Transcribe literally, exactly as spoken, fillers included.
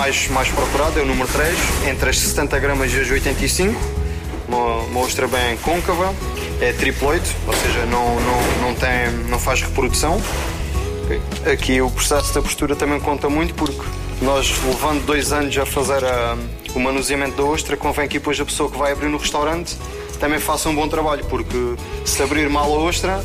mais, mais procurado é o número três, entre as setenta gramas e as oitenta e cinco. Uma, uma ostra bem côncava, é triplo oito, ou seja, não, não, não, tem, não faz reprodução. Okay. Aqui o processo da postura também conta muito, porque nós, levando dois anos a fazer a, o manuseamento da ostra, convém que depois a pessoa que vai abrir no restaurante também faça um bom trabalho, porque se abrir mal a ostra,